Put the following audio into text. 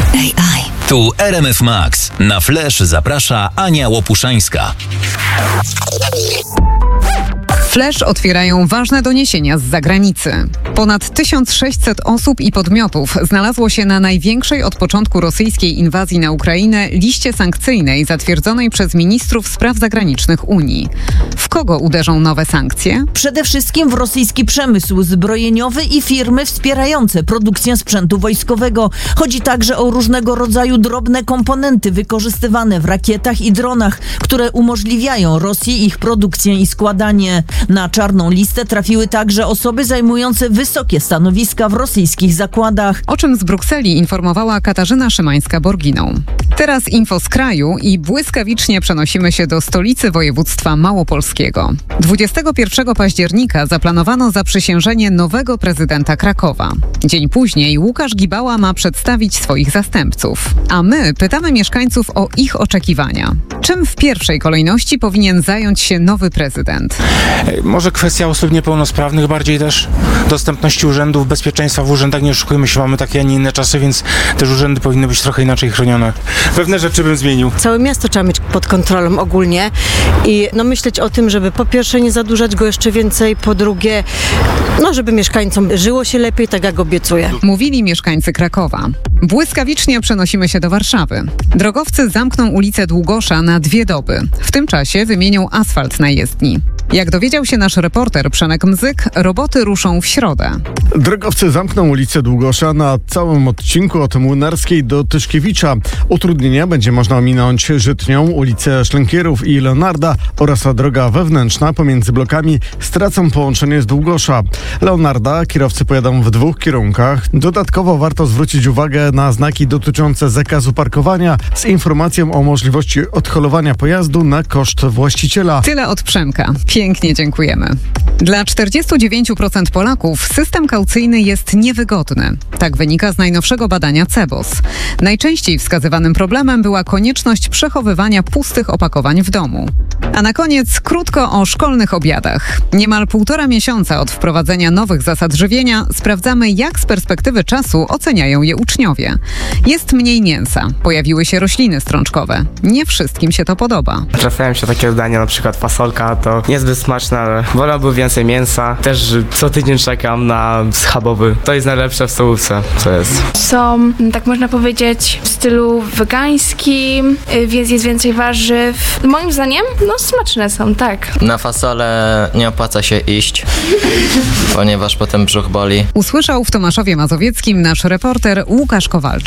AI. Tu RMF Max. Na Flash zaprasza Ania Łopuszańska. Flash otwierają ważne doniesienia z zagranicy. Ponad 1600 osób i podmiotów znalazło się na największej od początku rosyjskiej inwazji na Ukrainę liście sankcyjnej zatwierdzonej przez ministrów spraw zagranicznych Unii. W kogo uderzą nowe sankcje? Przede wszystkim w rosyjski przemysł zbrojeniowy i firmy wspierające produkcję sprzętu wojskowego. Chodzi także o różnego rodzaju drobne komponenty wykorzystywane w rakietach i dronach, które umożliwiają Rosji ich produkcję i składanie. Na czarną listę trafiły także osoby zajmujące wysokie stanowiska w rosyjskich zakładach. O czym z Brukseli informowała Katarzyna Szymańska-Borginą. Teraz info z kraju i błyskawicznie przenosimy się do stolicy województwa małopolskiego. 21 października zaplanowano zaprzysiężenie nowego prezydenta Krakowa. Dzień później Łukasz Gibała ma przedstawić swoich zastępców. A my pytamy mieszkańców o ich oczekiwania. Czym w pierwszej kolejności powinien zająć się nowy prezydent? Może kwestia osób niepełnosprawnych, bardziej też dostępności urzędów, bezpieczeństwa w urzędach. Nie oszukujmy się, mamy takie, a nie inne czasy, więc też urzędy powinny być trochę inaczej chronione. Pewne rzeczy bym zmienił. Całe miasto trzeba mieć pod kontrolą ogólnie i myśleć o tym, żeby po pierwsze nie zadłużać go jeszcze więcej, po drugie, żeby mieszkańcom żyło się lepiej, tak jak obiecuję. Mówili mieszkańcy Krakowa. Błyskawicznie przenosimy się do Warszawy. Drogowcy zamkną ulicę Długosza na 2 doby. W tym czasie wymienią asfalt na jezdni. Jak dowiedział się nasz reporter Przemek Mzyk, roboty ruszą w środę. Drogowcy zamkną ulicę Długosza na całym odcinku od Młynarskiej do Tyszkiewicza. Utrudnienia będzie można ominąć Żytnią, ulicę Szlękierów i Leonarda oraz droga wewnętrzna pomiędzy blokami stracą połączenie z Długosza. Leonarda kierowcy pojadą w 2 kierunkach. Dodatkowo warto zwrócić uwagę na znaki dotyczące zakazu parkowania z informacją o możliwości odholowania pojazdu na koszt właściciela. Tyle od Przemka. Pięknie dziękujemy. Dla 49% Polaków system kaucyjny jest niewygodny. Tak wynika z najnowszego badania CEBOS. Najczęściej wskazywanym problemem była konieczność przechowywania pustych opakowań w domu. A na koniec krótko o szkolnych obiadach. Niemal 1,5 miesiąca od wprowadzenia nowych zasad żywienia sprawdzamy, jak z perspektywy czasu oceniają je uczniowie. Jest mniej mięsa, pojawiły się rośliny strączkowe. Nie wszystkim się to podoba. Trafiają się takie dania, na przykład fasolka, to niezbyt smaczne, ale wolałbym więcej mięsa. Też co tydzień czekam na schabowy. To jest najlepsze w stołówce, co jest. Są, tak można powiedzieć, w stylu wegańskim, więc jest więcej warzyw. Moim zdaniem, smaczne są, tak. Na fasolę nie opłaca się iść, ponieważ potem brzuch boli. Usłyszał w Tomaszowie Mazowieckim nasz reporter Łukasz Kowalczyk.